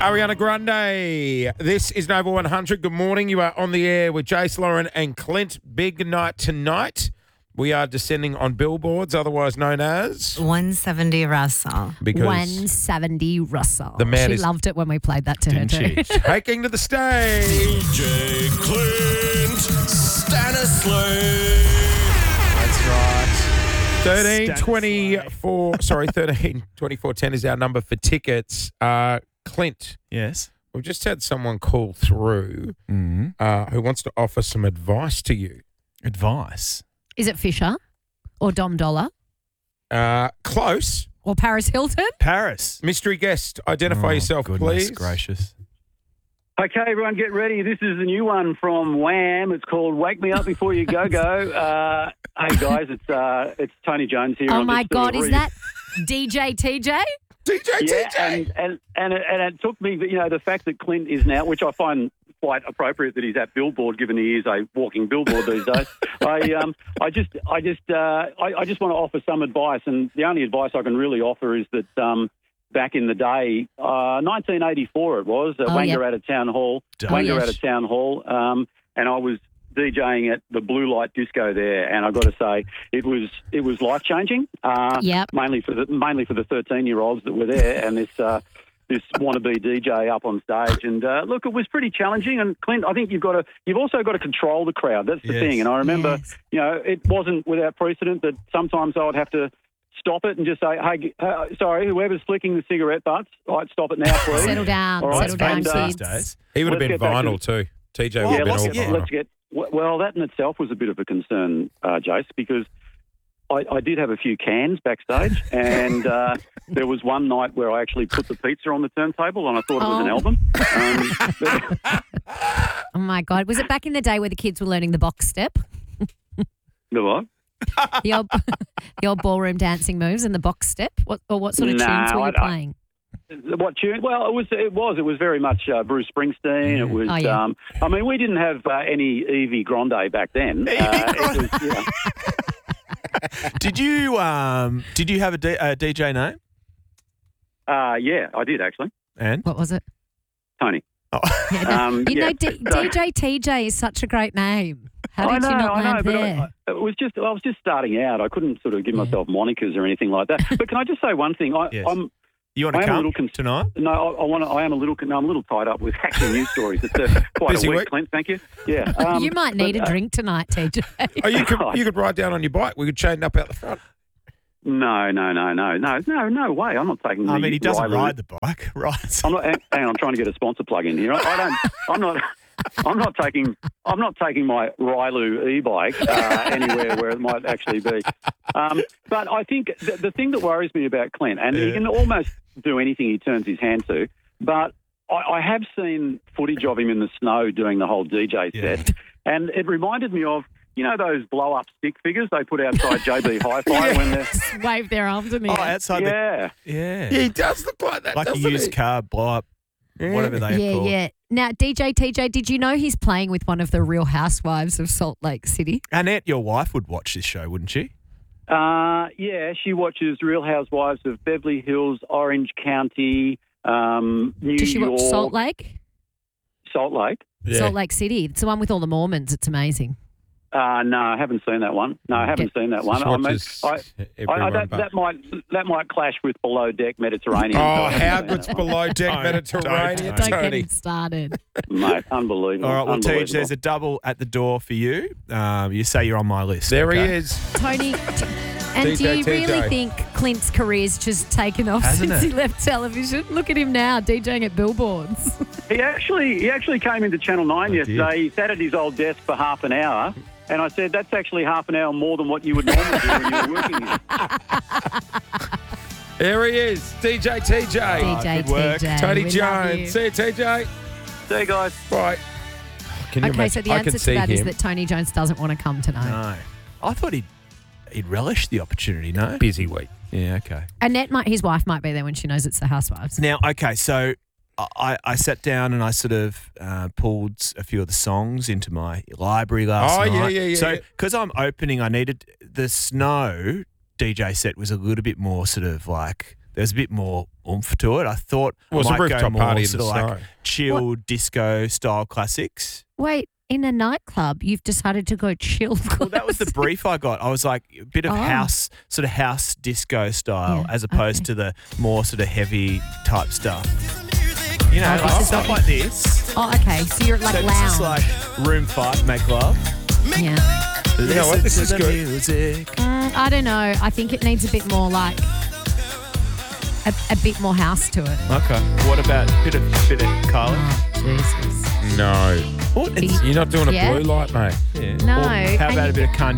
Ariana Grande. This is Nova 100. Good morning. You are on the air with Jace, Lauren and Clint. Big night tonight. We are descending on billboards, otherwise known as 170 Russell. because 170 Russell. The man she is- loved it when we played that to her Didn't too. she? taking to the stage. DJ Clint Stanislaw. That's right. 132410 is our number for tickets. Clint, Yes. we've just had someone call through who wants to offer some advice to you. Advice. Is it Fisher or Dom Dollar Close. or Paris Hilton? Paris. Mystery guest, identify yourself, goodness please. gracious. Okay, everyone, get ready. This is a new one from Wham. It's called "Wake Me Up Before You Go Go." Hey guys, it's Tony Jones here. Oh I'm my just sort God, of is that DJ TJ? DJ Yeah, TJ. and it took me, the fact that Clint is now, which I find quite appropriate that he's at Billboard, given he is a walking billboard these days. I just want to offer some advice, and the only advice I can really offer is that back in the day, 1984 it was, Wangaratta Town Hall, yes. Town Hall, and I was DJing at the Blue Light Disco there, and I've got to say it was life changing. Yep. Mainly for the 13-year-olds that were there, and this wannabe DJ up on stage. And look, it was pretty challenging. And Clint, I think you've also got to control the crowd. That's the Yes. thing. And I remember, Yes. it wasn't without precedent that sometimes I would have to stop it and just say, hey, sorry, whoever's flicking the cigarette butts, right, stop it now, please. Settle down, All right, settle down, and, kids. days. He would have Let's been get back vinyl too. TJ would have been all vinyl. let's get. Well, that in itself was a bit of a concern, Jace, because I did have a few cans backstage, and there was one night where I actually put the pizza on the turntable, and I thought it was an album. Oh my God, was it back in the day where the kids were learning the box step? The what? The old ballroom dancing moves and the box step? What sort of No, tunes were you I- playing? What tune? Well, it was very much Bruce Springsteen. It was. Oh, yeah. I mean, we didn't have any Evie Grande back then. It was, Did you have a DJ name? yeah, I did actually. And? What was it? Tony. Yeah, no, Yeah, DJ TJ is such a great name. How did you not land but there? I was just starting out. I couldn't sort of give myself monikers or anything like that. But can I just say one thing? Yes. You want I to am a come little tonight? No, I'm a little tied up with actual news stories. It's quite Busy a week, week. Clint. Thank you. Yeah. You might need a drink tonight, TJ. Oh, you could ride down on your bike. We could chain up out the front. No way. I'm not taking. I the mean, he doesn't rivalry. ride the bike, right? I'm not. Hang on, I'm trying to get a sponsor plug in here. I'm not taking my Rylu e-bike anywhere where it might actually be. But I think the thing that worries me about Clint, and he can almost do anything he turns his hand to, but I have seen footage of him in the snow doing the whole DJ set, and it reminded me of, those blow-up stick figures they put outside JB Hi-Fi when they're... Wave their arms in the Oh, air. outside Yeah. Yeah, he does look like that, like a doesn't used he? car blow up, whatever they Yeah, call. yeah. Now, DJ TJ, did you know he's playing with one of the Real Housewives of Salt Lake City? Annette, your wife, would watch this show, wouldn't she? Yeah, she watches Real Housewives of Beverly Hills, Orange County, New Does she York. watch Salt Lake? Salt Lake? Yeah. Salt Lake City. It's the one with all the Mormons. It's amazing. No, I haven't seen that one. No, I haven't seen that one. She I mean, watches everyone but- that might clash with Below Deck Mediterranean. Oh, So I haven't how seen good's that one. below deck Mediterranean, Don't get Tony? it started. Mate, unbelievable. All right, well, Tej, unbelievable. there's a double at the door for you. You say you're on my list. There he okay? is. Tony, and do DJ you really TJ. think Clint's career's just taken off Hasn't since it? he left television? Look at him now, DJing at billboards. He actually came into Channel 9 yesterday. He sat at his old desk for half an hour, and I said, that's actually half an hour more than what you would normally do when you were working here. There he is, DJ TJ. DJ good work. TJ. Tony we love Jones. you. See you, TJ. See you guys. Right. Can you Okay, imagine? so the I answer could to see that is him. that Tony Jones doesn't want to come tonight. No. I thought he'd relish the opportunity, no? Busy week. Yeah, okay. His wife might be there when she knows it's the Housewives. Now, okay, so I sat down and I sort of pulled a few of the songs into my library last Oh, night. yeah. So, because I'm opening, I needed the Snow DJ set was a little bit more sort of like there's a bit more oomph to it. I thought Well, it's a I might go rooftop more party in sort the of like snow. chill disco style classics. Wait, in a nightclub, you've decided to go chill. Well, that was the brief I got. I was like a bit of house, sort of house disco style, Yeah, as opposed okay. to the more sort of heavy type stuff. You know, this like is stuff okay. like this. Oh, okay. So you're like So lounge. this is like room 5, make love. yeah. You know what? This is Listen to good. the music. I don't know. I think it needs a bit more like a bit more house to it. Okay. What about bit of Kylie? Jesus. No. What? It's, You're not doing a Yeah. blue light, mate. yeah. No, Or how and about a you- bit of Kanye